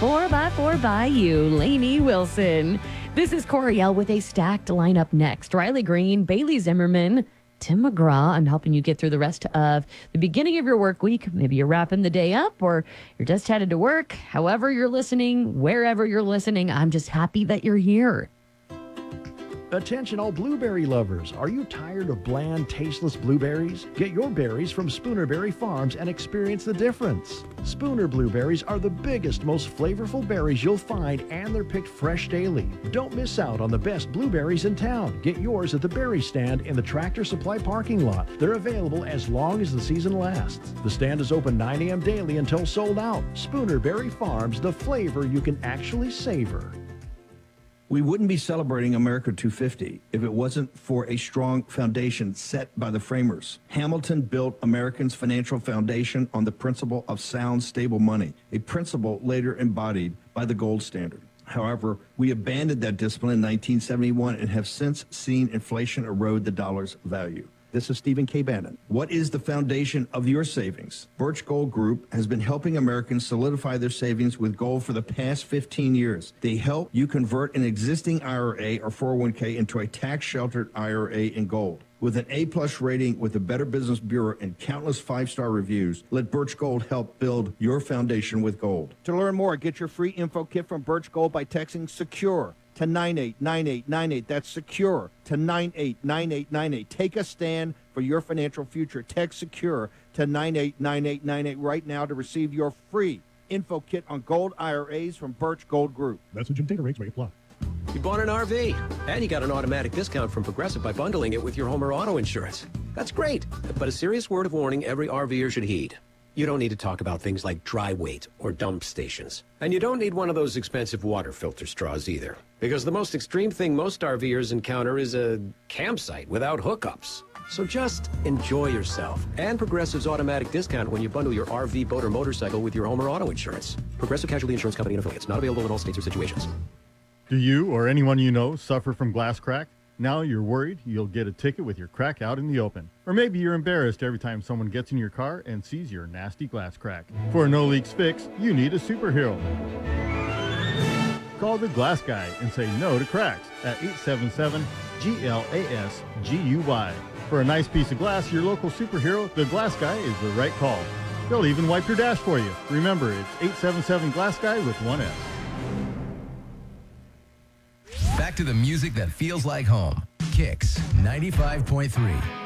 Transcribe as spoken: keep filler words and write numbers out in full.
four by four Bayou, Lainey Wilson. This is Coriel with a stacked lineup next. Riley Green, Bailey Zimmerman, Tim McGraw. I'm helping you get through the rest of the beginning of your work week. Maybe you're wrapping the day up or you're just headed to work. However you're listening, wherever you're listening, I'm just happy that you're here. Attention all blueberry lovers. Are you tired of bland, tasteless blueberries? Get your berries from Spooner Berry Farms and experience the difference. Spooner blueberries are the biggest, most flavorful berries you'll find, and they're picked fresh daily. Don't miss out on the best blueberries in town. Get yours at the berry stand in the Tractor Supply parking lot. They're available as long as the season lasts. The stand is open nine a.m. daily until sold out. Spooner Berry Farms, the flavor you can actually savor. We wouldn't be celebrating America two fifty if it wasn't for a strong foundation set by the framers. Hamilton built Americans' financial foundation on the principle of sound, stable money, a principle later embodied by the gold standard. However, we abandoned that discipline in nineteen seventy-one and have since seen inflation erode the dollar's value. This is Stephen K. Bannon. What is the foundation of your savings? Birch Gold Group has been helping Americans solidify their savings with gold for the past fifteen years. They help you convert an existing I R A or four oh one k into a tax-sheltered I R A in gold. With an A-plus rating with the Better Business Bureau and countless five-star reviews, let Birch Gold help build your foundation with gold. To learn more, get your free info kit from Birch Gold by texting SECURE to nine eight nine eight nine eight. That's SECURE to nine eight nine eight nine eight. Take a stand for your financial future. Text SECURE to nine eight nine eight nine eight right now to receive your free info kit on gold I R As from Birch Gold Group. Message and data rates may apply. You bought an R V, and you got an automatic discount from Progressive by bundling it with your home or auto insurance. That's great, but a serious word of warning every RVer should heed. You don't need to talk about things like dry weight or dump stations. And you don't need one of those expensive water filter straws either. Because the most extreme thing most RVers encounter is a campsite without hookups. So just enjoy yourself and Progressive's automatic discount when you bundle your R V, boat, or motorcycle with your home or auto insurance. Progressive Casualty Insurance Company and affiliates. Not available in all states or situations. Do you or anyone you know suffer from glass crack? Now you're worried you'll get a ticket with your crack out in the open. Or maybe you're embarrassed every time someone gets in your car and sees your nasty glass crack. For a no-leaks fix, you need a superhero. Call the Glass Guy and say no to cracks at eight seven seven G L A S G U Y. For a nice piece of glass, your local superhero, the Glass Guy, is the right call. They'll even wipe your dash for you. Remember, it's eight seven seven Glass Guy with one S. Back to the music that feels like home. Kicks ninety-five point three.